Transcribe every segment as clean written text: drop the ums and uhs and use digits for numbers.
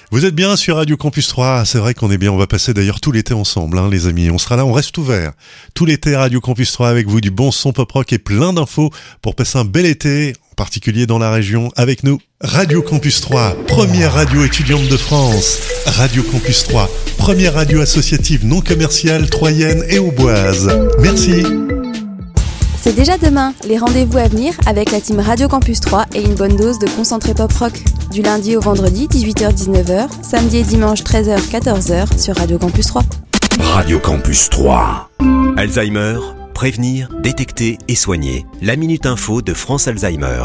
Vous êtes bien sur Radio Campus 3, c'est vrai qu'on est bien, on va passer d'ailleurs tout l'été ensemble, les amis. On sera là, on reste ouvert. Tout l'été Radio Campus 3 avec vous, du bon son pop-rock et plein d'infos pour passer un bel été, en particulier dans la région, avec nous. Radio Campus 3, première radio étudiante de France. Radio Campus 3, première radio associative non commerciale, troyenne et auboise. Merci. C'est déjà demain, les rendez-vous à venir avec la team Radio Campus 3 et une bonne dose de concentré pop-rock. Du lundi au vendredi, 18h-19h, samedi et dimanche, 13h-14h sur Radio Campus 3. Radio Campus 3. Alzheimer, prévenir, détecter et soigner. La Minute Info de France Alzheimer.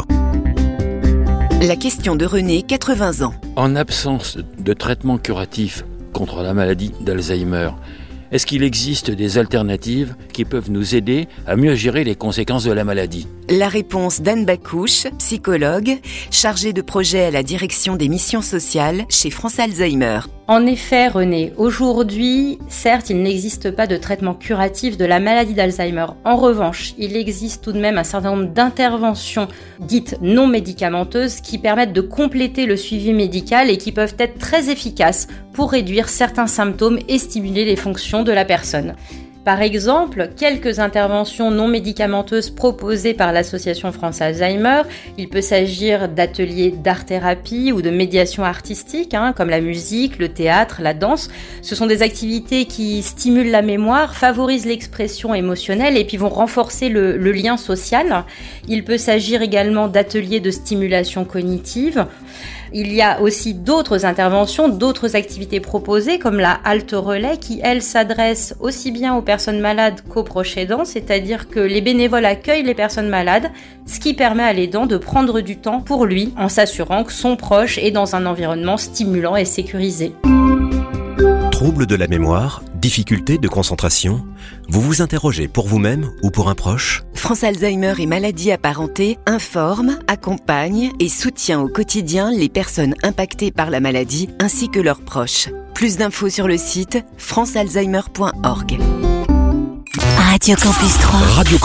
La question de René, 80 ans. En absence de traitement curatif contre la maladie d'Alzheimer, est-ce qu'il existe des alternatives qui peuvent nous aider à mieux gérer les conséquences de la maladie ? La réponse d'Anne Bacouche, psychologue, chargée de projet à la direction des missions sociales chez France Alzheimer. En effet, René, aujourd'hui, certes, il n'existe pas de traitement curatif de la maladie d'Alzheimer. En revanche, il existe tout de même un certain nombre d'interventions dites non médicamenteuses qui permettent de compléter le suivi médical et qui peuvent être très efficaces pour réduire certains symptômes et stimuler les fonctions de la personne. Par exemple, quelques interventions non médicamenteuses proposées par l'association France Alzheimer. Il peut s'agir d'ateliers d'art-thérapie ou de médiation artistique, comme la musique, le théâtre, la danse. Ce sont des activités qui stimulent la mémoire, favorisent l'expression émotionnelle et puis vont renforcer le lien social. Il peut s'agir également d'ateliers de stimulation cognitive. Il y a aussi d'autres interventions, d'autres activités proposées comme la halte relais qui, elle, s'adresse aussi bien aux personnes malades qu'aux proches aidants, c'est-à-dire que les bénévoles accueillent les personnes malades, ce qui permet à l'aidant de prendre du temps pour lui en s'assurant que son proche est dans un environnement stimulant et sécurisé. Troubles de la mémoire, difficultés de concentration, vous vous interrogez pour vous-même ou pour un proche ? France Alzheimer et maladies apparentées informe, accompagne et soutient au quotidien les personnes impactées par la maladie ainsi que leurs proches. Plus d'infos sur le site francealzheimer.org. Radio Campus 3. Radio